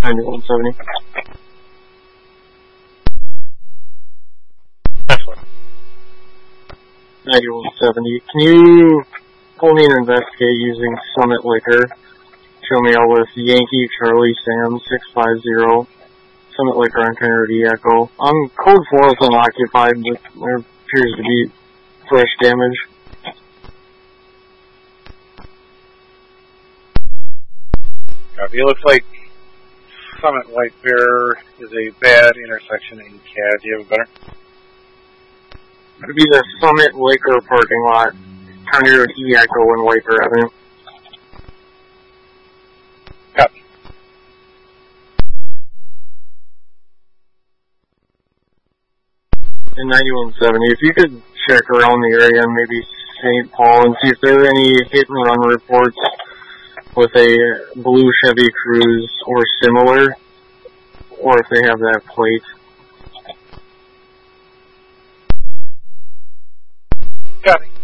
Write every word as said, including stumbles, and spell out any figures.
ninety-one seventy. Excellent. ninety-one seventy. Can you pull me and investigate using Summit Liquor? Show me out with Yankee Charlie Sam six five zero. Summit Liquor on Kennedy Echo. Um, code four is unoccupied, but there appears to be fresh damage. Copy. It looks like Summit White Bear is a bad intersection in C A D. Do you have a better? It would be the Summit Liquor parking lot, County Road E Echo and White Bear Avenue. Copy. In ninety-one seventy, if you could check around the area and maybe Saint Paul and see if there are any hit and run reports with a blue Chevy Cruze or similar, or if they have that plate. Copy.